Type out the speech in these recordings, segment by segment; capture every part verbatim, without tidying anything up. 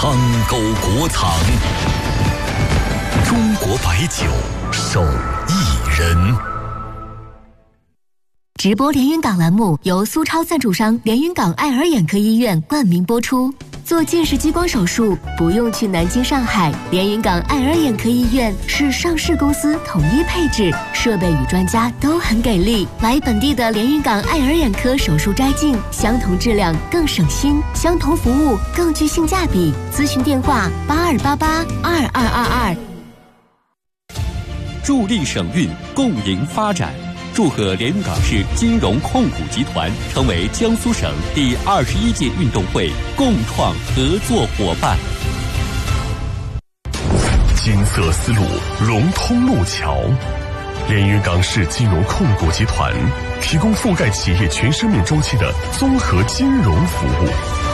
苍沟国藏，中国白酒手艺人。 直播连云港栏目由苏超赞助商连云港爱尔眼科医院冠名播出。做近视激光手术不用去南京、上海，连云港爱尔眼科医院是上市公司，统一配置，设备与专家都很给力。来本地的连云港爱尔眼科手术摘镜，相同质量更省心，相同服务更具性价比。咨询电话八二八八二二二二。 助力省运，共赢发展。祝贺连云港市金融控股集团成为江苏省第二十一届运动会共创合作伙伴。 金色丝路融通路桥，连云港市金融控股集团提供覆盖企业全生命周期的综合金融服务。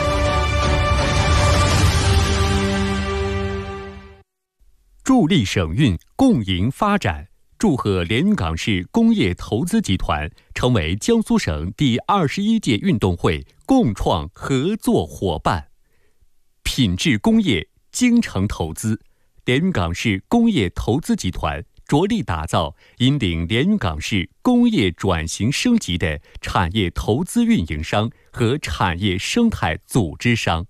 助力省运，共赢发展。祝贺连云港市工业投资集团成为江苏省第二十一届运动会共创合作伙伴。品质工业，精诚投资，连云港市工业投资集团着力打造引领连云港市工业转型升级的产业投资运营商和产业生态组织商。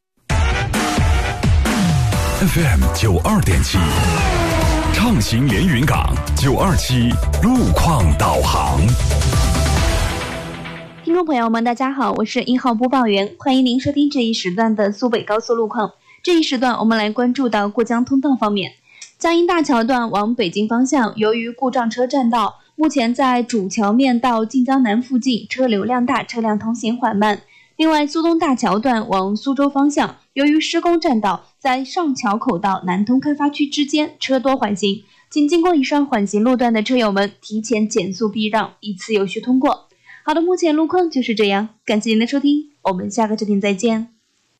F M 九二点七。畅行连云港九二七路况导航。 听众朋友们，大家好，我是一号播报员，欢迎您收听这一时段的苏北高速路况。这一时段我们来关注到过江通道方面，江阴大桥段往北京方向，由于故障车占道，目前在主桥面到晋江南附近车流量大，车辆通行缓慢。另外，苏东大桥段往苏州方向，由于施工占道，在上桥口到南通开发区之间车多缓行，请经过以上缓行路段的车友们提前减速避让，以此有序通过。好的，目前路况就是这样，感谢您的收听，我们下个视频再见。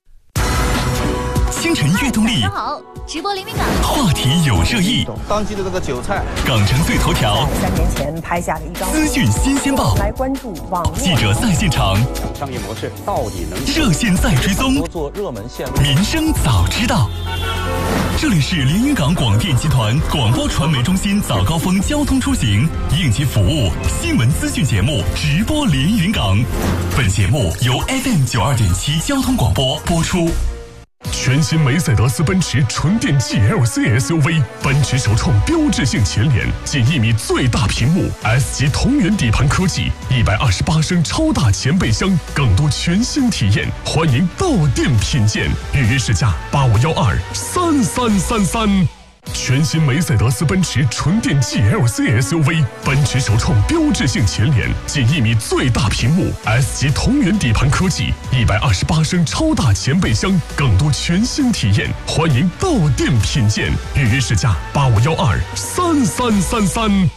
星辰悦动力， 大家好，直播连云港， 话题有热议， 当季的这个韭菜， 港城最头条， 三年前拍下了一张资讯新鲜报， 来关注网络记者在现场， 商业模式到底能热线在追踪， 做热门线路， 民生早知道。这里是连云港广电集团广播传媒中心早高峰交通出行应急服务新闻资讯节目直播连云港，本节目由 F M 九二点七交通广播播出。 全新梅赛德斯奔驰纯电 G L C S U V， 奔驰首创标志性前脸，近一米最大屏幕 ，S 级同源底盘科技，一百二十八升超大前备箱，更多全新体验，欢迎到店品鉴，预约试驾八五幺二三三三三。全新梅赛德斯奔驰纯电 G L C S U V， 奔驰首创标志性前脸，近一米最大屏幕 ，S 级同源底盘科技，一百二十八升超大前备箱，更多全新体验，欢迎到店品鉴，预约试驾八五幺二三三三三。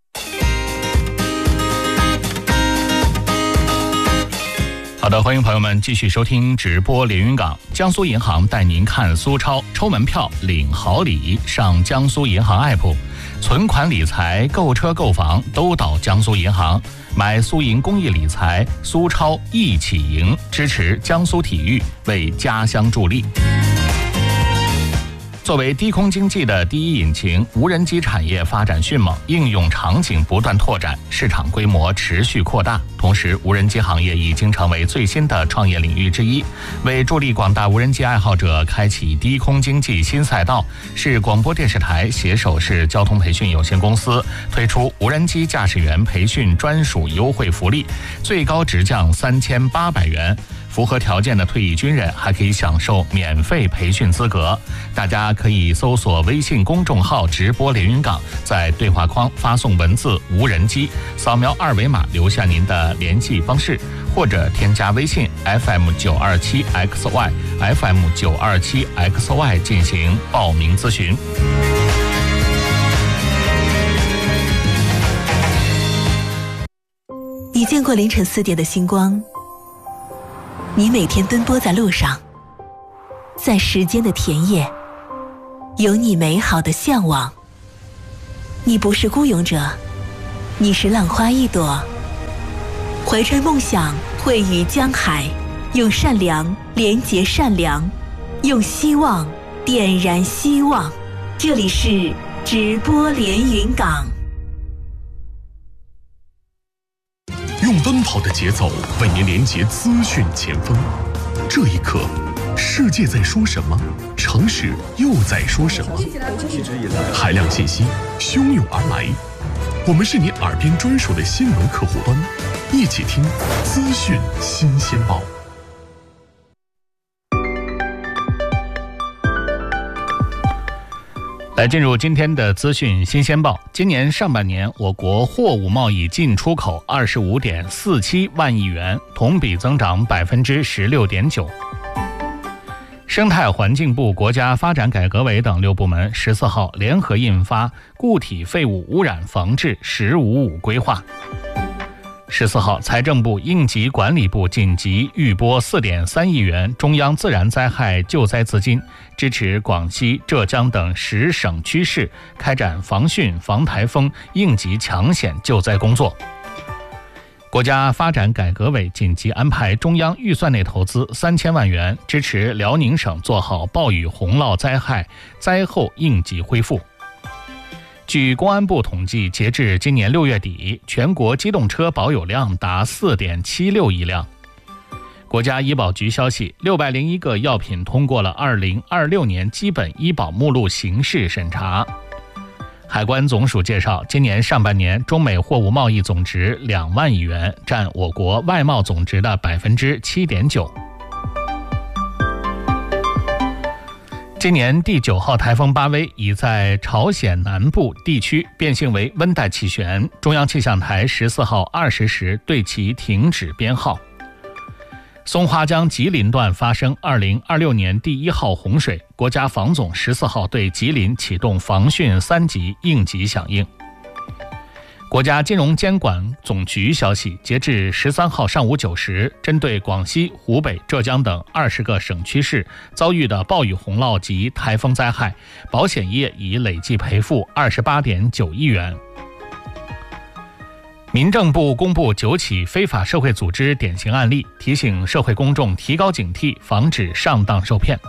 好的，欢迎朋友们继续收听直播连云港。江苏银行带您看苏超，抽门票领好礼，上江苏银行 app， 存款理财、购车购房都到江苏银行，买苏银公益理财，苏超一起赢，支持江苏体育，为家乡助力。作为低空经济的第一引擎，无人机产业发展迅猛，应用场景不断拓展，市场规模持续扩大。同时，无人机行业已经成为最新的创业领域之一。为助力广大无人机爱好者开启低空经济新赛道，市广播电视台携手市交通培训有限公司推出无人机驾驶员培训专属优惠福利，最高直降三千八百元。符合条件的退役军人还可以享受免费培训资格。大家可以搜索微信公众号直播连云港，在对话框发送文字无人机，扫描二维码留下您的联系方式，或者添加微信 F M 九二七 X Y F M 九二七 X Y 进行报名咨询。 你见过凌晨四点的星光？你每天奔波在路上，在时间的田野，有你美好的向往。你不是孤勇者，你是浪花一朵，怀揣梦想，汇于江海，用善良连结善良， 用希望点燃希望。这里是直播连云港。 用奔跑的节奏为您连接资讯前锋。这一刻，世界在说什么？城市又在说什么？海量信息汹涌而来，我们是你耳边专属的新闻客户端，一起听资讯新鲜报。 来进入今天的资讯新鲜报。今年上半年，我国货物贸易进出口二十五点四七万亿元，同比增长百分之十六点九。生态环境部、国家发展改革委等六部门十四号联合印发《固体废物污染防治“十五五”规划》。十四号，财政部、应急管理部紧急预拨四点三亿元中央自然灾害救灾资金，支持广西、浙江等十省区市开展防汛、防台风、应急抢险救灾工作。国家发展改革委紧急安排中央预算内投资三千万元，支持辽宁省做好暴雨洪涝灾害灾后应急恢复。据公安部统计，截至今年六月底，全国机动车保有量达 四点七六亿辆。国家医保局消息，六百零一个药品通过了二零二六年基本医保目录形式审查。海关总署介绍，今年上半年中美货物贸易总值两万亿元，占我国外贸总值的百分之七点九。今年第九号台风巴威已在朝鲜南部地区变性为温带气旋，中央气象台十四号二十时对其停止编号。松花江吉林段发生二零二六年第一号洪水，国家防总十四号对吉林启动防汛三级应急响应。国家金融监管总局消息，截至十三号上午九时，针对广西、湖北、浙江等二十个省区市遭遇的暴雨洪涝及台风灾害，保险业已累计赔付二十八点九亿元。民政部公布九起非法社会组织典型案例，提醒社会公众提高警惕，防止上当受骗。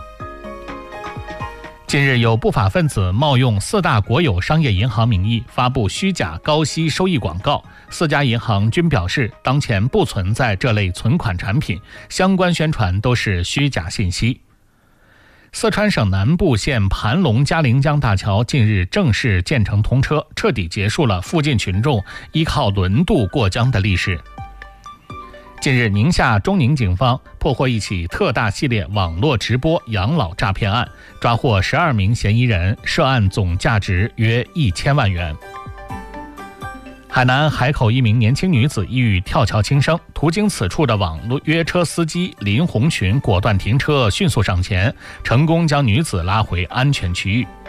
近日，有不法分子冒用四大国有商业银行名义发布虚假高息收益广告，四家银行均表示当前不存在这类存款产品，相关宣传都是虚假信息。四川省南部县盘龙嘉陵江大桥近日正式建成通车，彻底结束了附近群众依靠轮渡过江的历史。近日，宁夏中宁警方破获一起特大系列网络直播养老诈骗案，抓获十二名嫌疑人，涉案总价值约一千万元。海南海口一名年轻女子意欲跳桥轻生，途经此处的网约车司机林红群果断停车，迅速上前，成功将女子拉回安全区域。